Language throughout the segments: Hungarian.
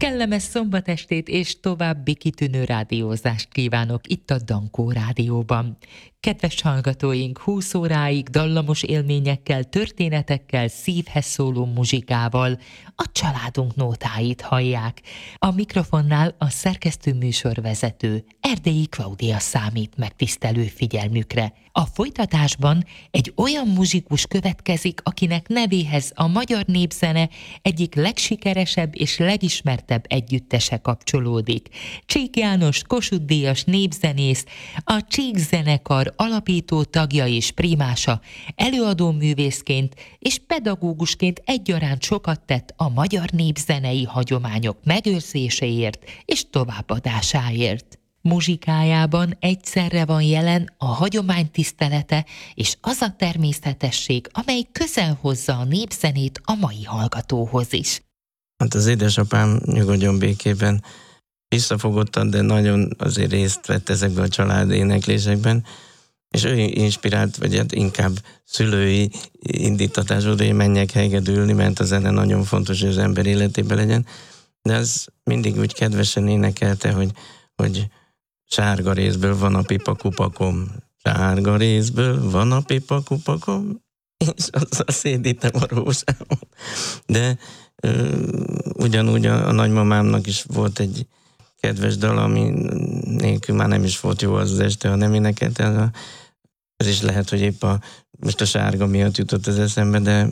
Kellemes szombatestét és további kitűnő rádiózást kívánok itt a Dankó Rádióban. Kedves hallgatóink, 20 óráig dallamos élményekkel, történetekkel, szívhez szóló muzsikával a családunk nótáit hallják. A mikrofonnál a szerkesztő műsorvezető Erdélyi Klaudia számít megtisztelő figyelmükre. A folytatásban egy olyan muzsikus következik, akinek nevéhez a magyar népzene egyik legsikeresebb és legismertebb együttese kapcsolódik. Csík János Kossuth-díjas népzenész, a Csík zenekar alapító tagja és primása, előadó művészként és pedagógusként egyaránt sokat tett a magyar népzenei hagyományok megőrzéséért és továbbadásáért. Muzsikájában egyszerre van jelen a hagyomány tisztelete és az a természetesség, amely közel hozza a népzenét a mai hallgatóhoz is. Hát az édesapám nyugodjon békében, visszafogottan, de nagyon azért részt vett ezekben a családi éneklésekben, és ő inspirált, vagy hát inkább szülői indítatásod, hogy menjek hegedülni, mert a zene nagyon fontos, hogy az ember életében legyen, de az mindig úgy kedvesen énekelte, hogy sárga rézből van a pipa kupakom, sárga rézből van a pipa kupakom, és azzal szédítem a rózsámot. De ugyanúgy a nagymamámnak is volt egy kedves dal, ami nélkül már nem is volt jó az este, ha nem énekelte. Ez is lehet, hogy épp most a sárga miatt jutott az eszembe, de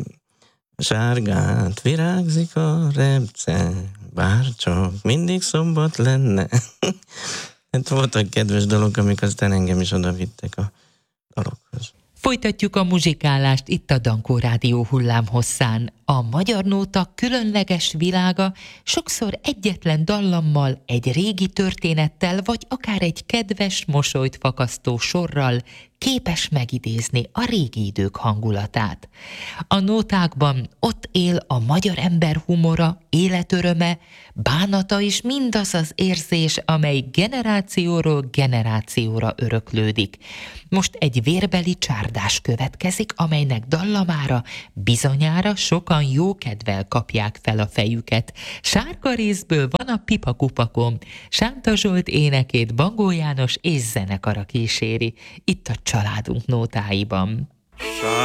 sárgát virágzik a repce, bárcsak mindig szombat lenne. Hát voltak kedves dalok, amik aztán engem is odavittek a dalokhoz. Folytatjuk a muzsikálást itt a Dankó Rádió hullámhosszán. A magyar nóta különleges világa sokszor egyetlen dallammal, egy régi történettel, vagy akár egy kedves, mosolyt fakasztó sorral képes megidézni a régi idők hangulatát. A nótákban ott él a magyar ember humora, életöröme, bánata és mindaz az érzés, amely generációról generációra öröklődik. Most egy vérbeli csárdás következik, amelynek dallamára bizonyára sokan jókedvel kapják fel a fejüket. Sárga rézből van a pipa kupakom. Sánta Zsolt énekét Bangó János és zenekara kíséri. Itt a családunk nótáiban.